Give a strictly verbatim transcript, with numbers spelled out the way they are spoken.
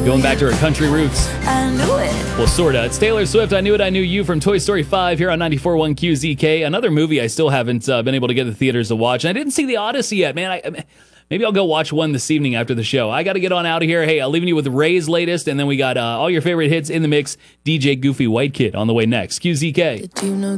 Going back to her country roots. I knew it. Well, sorta. It's Taylor Swift, I Knew It, I Knew You from Toy Story five here on ninety-four point one Q Z K. Another movie I still haven't uh, been able to get the theaters to watch. And I didn't see The Odyssey yet, man. I, I, maybe I'll go watch one this evening after the show. I got to get on out of here. Hey, I'm leaving you with Ray's latest, and then we got uh, all your favorite hits in the mix. D J Goofy White Kid on the way next. Q Z K. Did you know